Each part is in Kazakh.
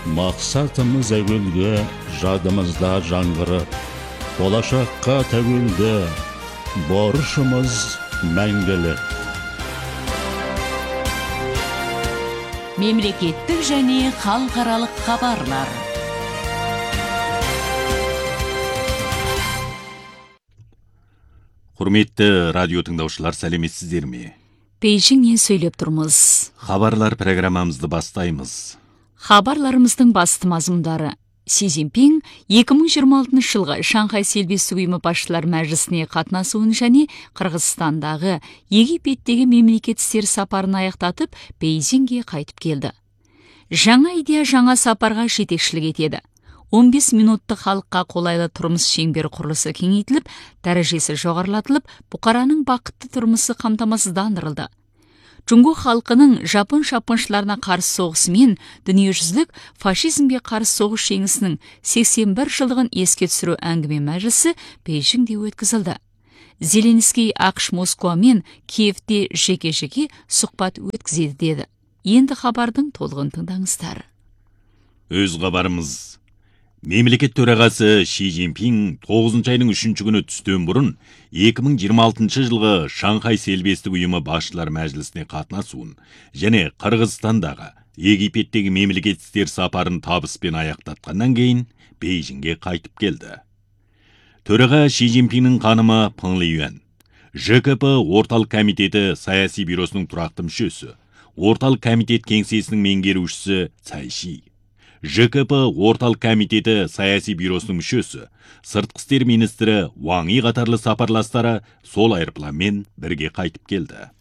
Мақсатымыз әуелгі, жадымызда жаңғырып, болашаққа тәуелді, борышымыз мәңгілік. Мемлекеттік және халықаралық хабарлар. Құрметті радио тыңдаушылар, сәлеметсіздер ме? Бейжіңнен сөйлеп тұрмыз. Хабарлар программамызды бастаймыз. Хабарларымыздың басты мазмұндары: Си Цзиньпин 2026 жылғы Шанхай селбесі ұйымы басшылар мәжілісіне қатынасуын және Қырғызстандағы, Египеттегі мемлекет істер сапарын аяқтатып, Бейжіңге қайтып келді. Жаңа идея жаңа сапарға жетекшілік етеді. 15 минуттық халыққа қолайлы тұрмыс шеңбері құрылысы кеңейтіліп, дәрежесі жоғарылатылып, бұқараның бақытты тұрмысы қамтамасыздандырылды. Жұңго халқының жапон шапқыншыларына қарсы соғысы мен дүниежүзілік фашизмге қарсы соғыс жеңісінің 81 жылдығын еске түсіру әңгіме мәжілісі Бейжіңде өткізілді. Зеленский ақш Москва мен Киевте жеке-жеке сұхбат өткізеді деді. Енді хабардың толығын тыңдаңыздар. Өз хабарымыз. Мемлекет төрағасы Си Цзиньпин 9 айның 3 күні түстен бұрын 2026 жылғы Шанхай селбестік ұйымы басшылар мәжілісіне қатынасуын және Қырғызстандағы, Египеттегі мемлекет істер сапарын табыспен аяқтатқаннан кейін Бейжіңге қайтып келді. Төраға Си Цзиньпиннің ханымы Пeng Liyuan, ЖКП орталық комитеті саяси бюросының тұрақты мүшесі, орталық комитет кеңсесінің меңгерушісі Цай Ши, ЖКП орталық комитеті саяси бюросының мүшесі, сыртқы істер министрі Ван И қатарлы сапарластары сол айырпланмен бірге қайтып келді.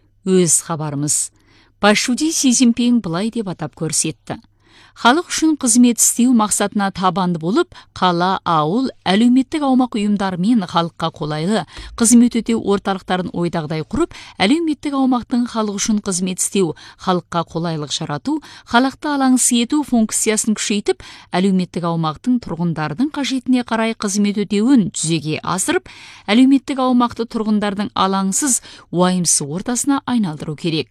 Өз хабарымыз. Басшыда Си Цзиньпин былай деп атап көрсетті: халық үшін қызмет істеу мақсатына табанды болып, қала, ауыл, әлеуметтік аумақ ұйымдарымен халыққа қолайлы қызмет өтеу орталықтарын ойдағыдай құрып, әлеуметтік аумақтың халық үшін қызмет істеу, халыққа қолайлық жарату, халықты алаңсыз ету функциясын күшейтіп, әлеуметтік аумақтың тұрғындардың қажетіне қарай қызмет өтеуін жүзеге асырып, әлеуметтік аумақты тұрғындардың алаңсыз, уайымсыз ортасына айналдыру керек.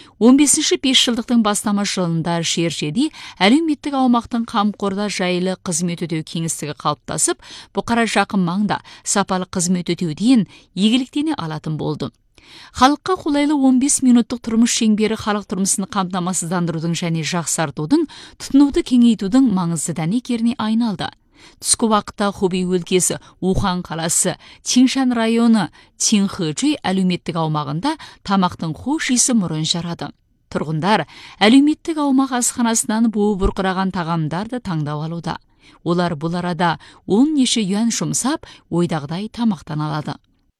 15-ші 5 жылдықтың бастама жылында жерде әлеуметтік аумақтың қамқорда жайлы қызмет өтеу кеңістігі қалыптасып, бұқара жақын маңда сапалы қызмет өтеуден игіліктене алатын болды. Халыққа қолайлы 15 минуттық тұрмыс шеңбері халық тұрмысын қамтамасыздандырудың және жақсартудың, тұтынуды кеңейтудің маңызды дәнекеріне айналды. Түскі уақытта Хубей өлкесі, Ухан қаласы, Тиншан районы, Тинхэджуй әлеуметтік аумағында тамақтың хош иісі мұрын жарады. Тұрғындар әлеуметтік аумақ асханасынан буы бұрқыраған тағамдарды таңдап алуда. Олар бұл арада 10 неше юан жұмсап, ойдағыдай тамақтан алады.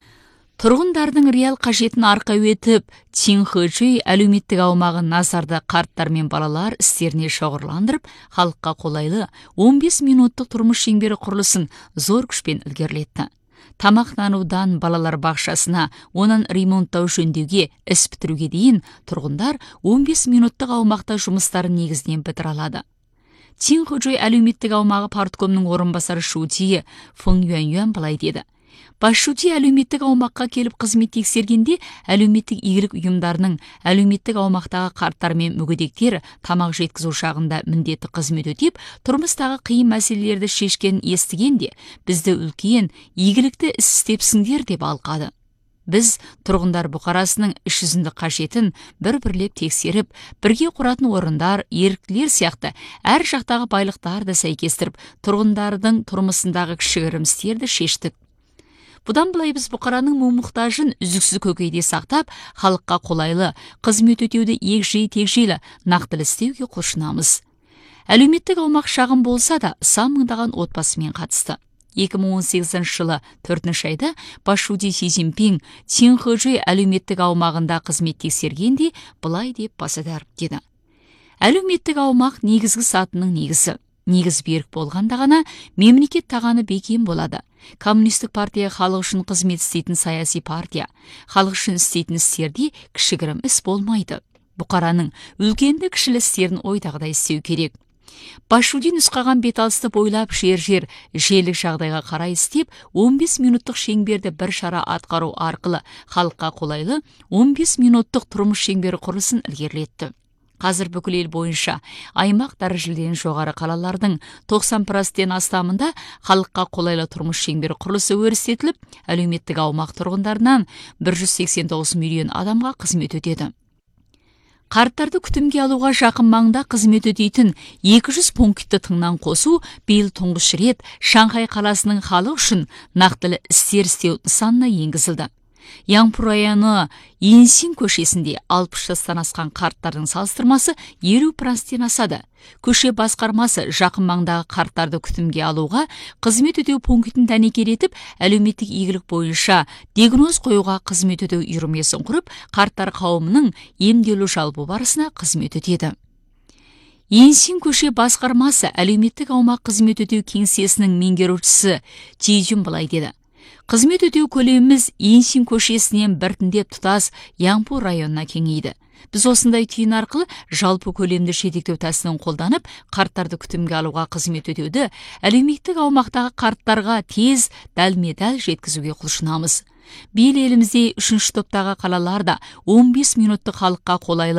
Тұрғындардың реал қажетін арқа өтіп, Тинхэджуй әлеуметтік аумағын назарда қарттар мен балалар істеріне шоғырландырып, халыққа қолайлы 15 минуттық тұрмыс шеңбері құрылысын зор күшпен ілгерілетті. Тамақтанудан балалар бақшасына, оның ремонттау жөндеуге, іс бітіруге дейін тұрғындар 15 минуттық аумақта жұмыстарын негізінен бітіре алады. Тинхэджуй әлеуметтік аумағы парткомның орынбасары Шутие Фeng Юань былай деді: Басшыда әлеуметтік аумаққа келіп қызмет тексергенде, әлеуметтік игілік ұйымдарының әлеуметтік аумақтағы қарттар мен мүгедектер тамақ жеткізу шағында міндетті қызмет өтеп, тұрмыстағы қиын мәселелерді шешкенін естігенде, бізді үлкен игілікті іс істепсіңдер деп алқады. Біз тұрғындар бұқарасының іс жүзінде қажетін бір-бірлеп тексеріп, бірге құратын орындар, еріктілер сияқты әр жақтағы байлықтарды сәйкестіріп, тұрғындардың тұрмысындағы кішігірім істерді шештік. Бұдан былай біз бұқараның мұң-мұқтажын үздіксіз көкейде сақтап, халыққа қолайлы қызмет өтеуді егжей-тегжейлі нақтылы істеуге құлшынамыз. Әлеуметтік аумақ шағын болса да, сан мыңдаған отбасымен қатысты. 2018 жылы 4 айда басшыда Си Цзиньпин Тинхэджуй әлеуметтік аумағында қызмет тексергенде былай деп баса дәріптеді: әлеуметтік аумақ негізгі сатының негізі. Негіз берік болғанда ғана мемлекет тағаны бекем болады. Коммунистік партия халық үшін қызмет істейтін саяси партия. Халық үшін істейтін істерде кішігірім іс болмайды. Бұқараның үлкенді кішілі істерін ойдағыдай істеу керек. Басшыда нұсқаған беталысты бойлап жер-жер желік жағдайға қарай істеп, 15 минуттық шеңберді бір шара атқару арқылы халыққа қолайлы 15 минуттық тұрмыс шеңбері құрылысын ілгерілетті. Қазір бүкіл ел бойынша аймақ дәрежеден жоғары қалалардың 90%-тен астамында халыққа қолайлы тұрмыс шеңбері құрылысы өрістетіліп, әлеуметтік аумақ тұрғындарынан 189 миллион адамға қызмет өтеді. Қарттарды күтімге алуға жақын маңда қызмет өтейтін 200 пунктті тыңнан қосу биыл тұңғыш рет Шанхай қаласының халық үшін нақтылы істер істеу нысанына енгізілді. Яңпу районы Енсин көшесінде 60 жастан асқан қарттардың салыстырмасы 50%-тен асады. Көше басқармасы жақын маңдағы қарттарды күтімге алуға қызмет өтеу пунктін дәнекер етіп, әлеуметтік игілік бойынша диагноз қоюға қызмет өтеу үйірмесін құрып, қарттар қауымының емделу жалпы барысына қызмет өтеді. Енсин көше басқармасы әлеуметтік аумақ қызмет өтеу кеңсесінің меңгерушісі Тижун былай деді: Қызмет өтеу көлеміміз Енсин көшесінен біртіндеп тұтас Яңпу районына кеңейді. Біз осындай түйін арқылы жалпы көлемді жетектеу тәсілін қолданып, қарттарды күтімге алуға қызмет өтеуді әлеуметтік аумақтағы қарттарға тез, дәлме-дәл жеткізуге құлшынамыз. Биыл елімізде 3-ші топтағы қалаларда 15 минуттық халыққа қолайлы